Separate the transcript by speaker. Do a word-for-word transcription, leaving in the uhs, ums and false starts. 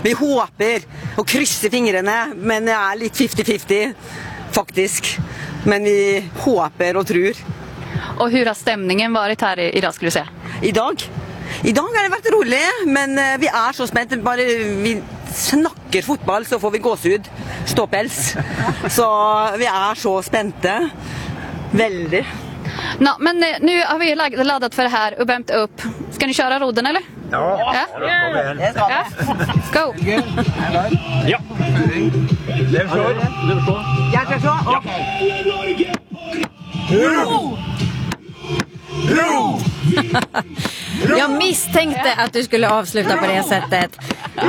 Speaker 1: vi håper og krysser fingrene, men det er litt fifty-fifty, faktisk. Men vi håper og tror.
Speaker 2: Og hvordan har stämningen varit her i, i dag, skulle du se?
Speaker 1: I dag? I dag har det vært rolig, men uh, vi er så spent. Bare vi snakker fotball, så får vi gåsehud, ståpels. Så vi er så spente. Veldig.
Speaker 2: Nå, men eh, nu har vi lag- laddat för det här och värmt upp. Ska ni köra rodden eller?
Speaker 3: Ja,
Speaker 2: Ja. Ja. Go!
Speaker 3: ja. Det forstår. Det forstår.
Speaker 1: Jeg skal se. Ok.
Speaker 4: Jag misstänkte att du skulle avsluta på det sättet.